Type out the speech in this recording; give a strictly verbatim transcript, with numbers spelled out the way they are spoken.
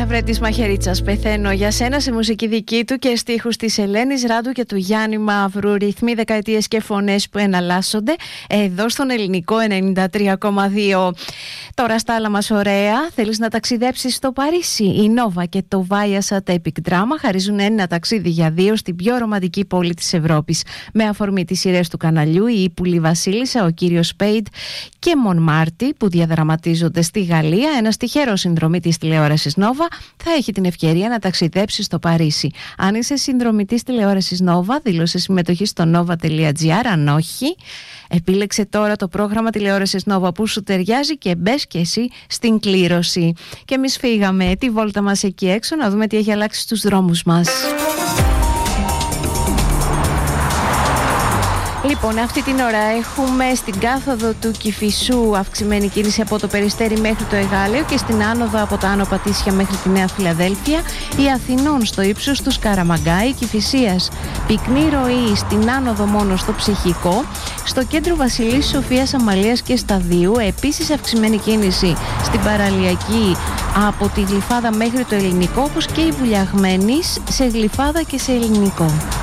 βρε της Μαχαιρίτσας, πεθαίνω για σένα, σε μουσική δική του και στίχους της Ελένης Ράντου και του Γιάννη Μαύρου. Ρυθμοί, δεκαετίες και φωνές που εναλλάσσονται εδώ στον Ελληνικό ενενήντα τρία κόμμα δύο. Τώρα στα άλλα μας ωραία. Θέλεις να ταξιδέψεις στο Παρίσι? Η Νόβα και το Viasat Epic Drama χαρίζουν ένα ταξίδι για δύο στην πιο ρομαντική πόλη της Ευρώπης. Με αφορμή τις σειρές του καναλιού, η Ύπουλη Βασίλισσα, ο κύριος Σπέιντ και Μονμάρτι που διαδραματίζονται στη Γαλλία, ένας τυχερός συνδρομητής τηλεόρασης Νόβα θα έχει την ευκαιρία να ταξιδέψει στο Παρίσι. Αν είσαι συνδρομητής τηλεόρασης Νόβα, δήλωσε συμμετοχή στο nova τελεία gr. Αν όχι, επίλεξε τώρα το πρόγραμμα τηλεόρασης Νόβα που σου ταιριάζει και μπες και εσύ στην κλήρωση. Και εμείς φύγαμε τη βόλτα μας εκεί έξω να δούμε τι έχει αλλάξει στους δρόμους μας. Λοιπόν, αυτή την ώρα έχουμε στην κάθοδο του Κηφισού αυξημένη κίνηση από το Περιστέρι μέχρι το Εγάλεο και στην άνοδο από τα Άνω Πατήσια μέχρι τη Νέα Φιλαδέλφια. Η Αθηνών στο ύψος του Σκαραμαγκάη, Κηφισίας πυκνή ροή στην άνοδο μόνο στο Ψυχικό. Στο κέντρο Βασιλής Σοφίας Αμαλίας και Σταδίου επίσης αυξημένη κίνηση στην παραλιακή από τη Γλυφάδα μέχρι το Ελληνικό, όπως και η Βουλιαγμένης σε Γλυφάδα και σε Ελληνικό.